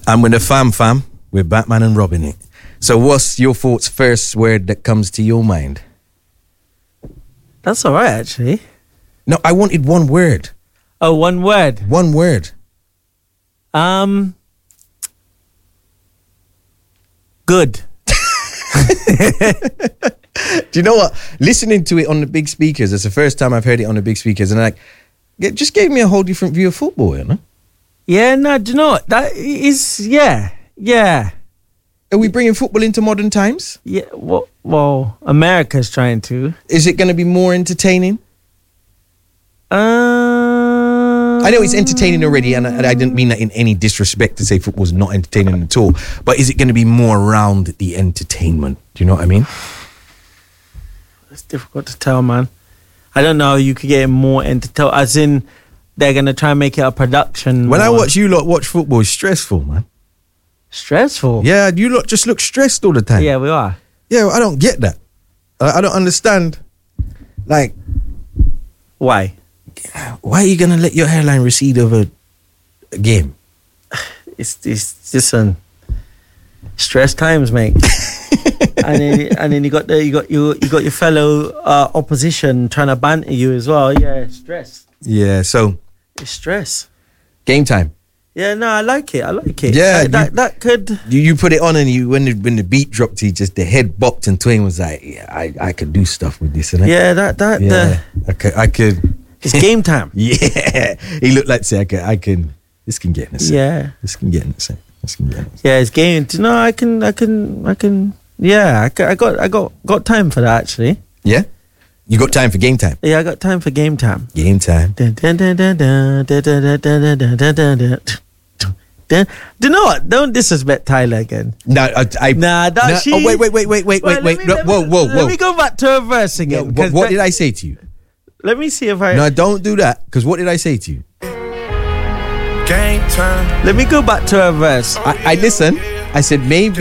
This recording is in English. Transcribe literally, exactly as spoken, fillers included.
I'm with the fam fam with Batman and Robin it. So what's your thoughts, first word that comes to your mind? That's all right, actually. No, I wanted one word. Oh, one word. One word. Um, good. Do you know what? Listening to it on the big speakers, it's the first time I've heard it on the big speakers, and like, it just gave me a whole different view of football, you know? Yeah, no, do you know what? That is, yeah, yeah. Are we bringing football into modern times? Yeah, well, well America's trying to. Is it going to be more entertaining? Uh, I know it's entertaining already, and I, I didn't mean that in any disrespect to say football's not entertaining at all, but is it going to be more around the entertainment? Do you know what I mean? It's difficult to tell, man. I don't know how you could get it more entertaining, as in they're going to try and make it a production. When more. I watch you lot watch football, it's stressful, man. Stressful? Yeah, you lot just look stressed all the time. Yeah, we are. Yeah, well, I don't get that. I, I don't understand. Like, why? Why are you going to let your hairline recede over a game? It's it's just an stress times, mate. and then and then you got the you got you you got your fellow uh, opposition trying to banter you as well. Yeah, stress. Yeah, so it's stress. Game time. Yeah, no, I like it. I like it. Yeah, that that, you, that could. You, you put it on, and you when the, when the beat dropped, he just the head bopped, and Twain was like, "Yeah, I, I could do stuff with this." Innit? Yeah, that that yeah, the, I could. I could. It's game time. Yeah, he looked like say I could. I can. This can get in a set. Yeah, this can get in a set. This can get in a set. Yeah, it's game. No, I can. I can. I can. Yeah, I, can, I got. I got. Got time for that actually. Yeah. You got time for game time? Yeah, I got time for game time. Game time. Dun, dun, dun, dun, dun, dun, dun, dun, dun, dun, dun, dun. Then, do you know what? Don't disrespect Tyler again. No, I, I nah, that no, she. Oh, wait, wait, wait, wait, wait, Well, wait, let wait. me- No, let me- whoa, whoa, whoa. Let me go back to a verse again. No, what 'cause what that- did I say to you? Let me see if I. No, don't do that. Because what did I say to you? Game time. Let me go back to a verse. I, I listen. I said maybe.